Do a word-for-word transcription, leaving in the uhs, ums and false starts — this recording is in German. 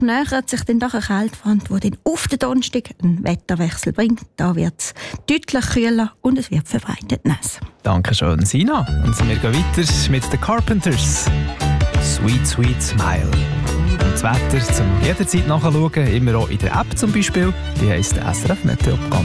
nähert sich dann doch eine Kältefront, die dann auf den Donnerstag einen Wetterwechsel bringt. Da wird es deutlich kühler und es wird verbreitet nass. Danke schön, Sina. Und wir gehen weiter mit den Carpenters. Sweet, sweet smile. Und das Wetter zum jederzeit nachschauen, immer auch in der App zum Beispiel. Die heisst S R F Meteo.